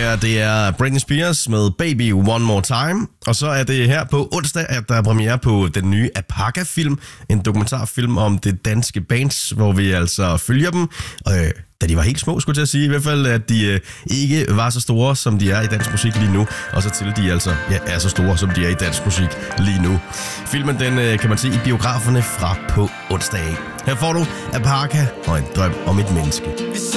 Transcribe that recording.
her, det er Britney Spears med Baby One More Time. Og så er det her på onsdag, at der er premiere på den nye Apaka-film. En dokumentarfilm om det danske bands, hvor vi altså følger dem. Da de var helt små, skulle jeg sige. I hvert fald, at de ikke var så store, som de er i dansk musik lige nu. Og så til de altså er så store, som de er i dansk musik lige nu. Filmen, den kan man se i biograferne fra på onsdag. Her får du Apaka og en drøm om et menneske.